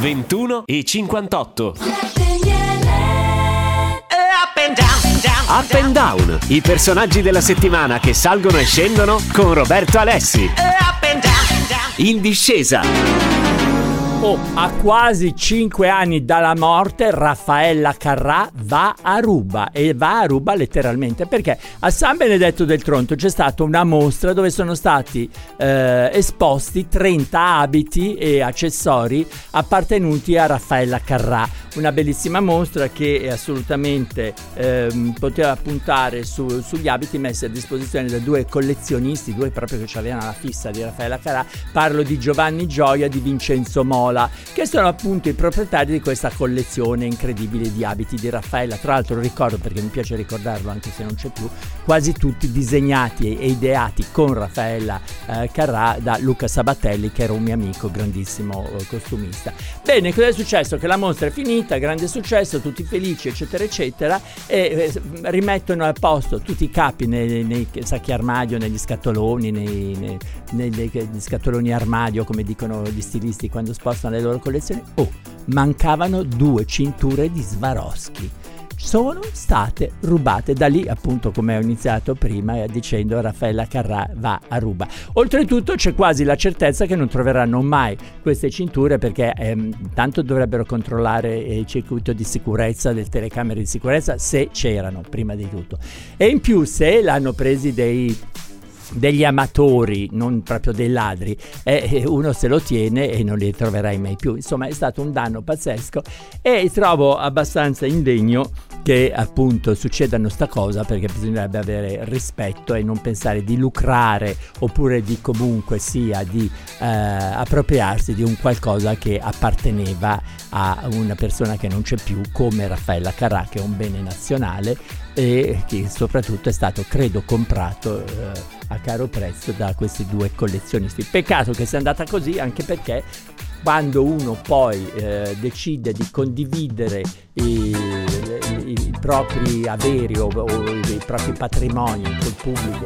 21:58. Up and Down, i personaggi della settimana che salgono e scendono con Roberto Alessi. In discesa. A quasi 5 anni dalla morte, Raffaella Carrà va a Ruba, e va a Ruba letteralmente, perché a San Benedetto del Tronto c'è stata una mostra dove sono stati esposti 30 abiti e accessori appartenuti a Raffaella Carrà. Una bellissima mostra che assolutamente poteva puntare sugli abiti messi a disposizione da due collezionisti, due proprio che avevano la fissa di Raffaella Carrà. Parlo di Giovanni Gioia e di Vincenzo Mola, che sono appunto i proprietari di questa collezione incredibile di abiti di Raffaella. Tra l'altro ricordo, perché mi piace ricordarlo anche se non c'è più, quasi tutti disegnati e ideati con Raffaella Carrà da Luca Sabatelli, che era un mio amico, grandissimo costumista. Bene, cosa è successo? Che la mostra è finita, grande successo, tutti felici eccetera eccetera, e rimettono a posto tutti i capi nei sacchi armadio, negli scatoloni, negli scatoloni armadio, come dicono gli stilisti quando spostano le loro collezioni. Mancavano 2 cinture di Swarovski, sono state rubate. Da lì, appunto, come ho iniziato prima dicendo, Raffaella Carrà va a Ruba. Oltretutto c'è quasi la certezza che non troveranno mai queste cinture, perché tanto dovrebbero controllare il circuito di sicurezza, le telecamere di sicurezza, se c'erano, prima di tutto, e in più se l'hanno presi degli amatori, non proprio dei ladri, uno se lo tiene e non li troverai mai più. Insomma, è stato un danno pazzesco, e trovo abbastanza indegno che appunto succedano sta cosa, perché bisognerebbe avere rispetto e non pensare di lucrare, oppure di comunque sia di appropriarsi di un qualcosa che apparteneva a una persona che non c'è più, come Raffaella Carrà, che è un bene nazionale e che soprattutto è stato, credo, comprato a caro prezzo da questi due collezionisti. Peccato che sia andata così, anche perché quando uno poi decide di condividere i propri averi o i propri patrimoni col pubblico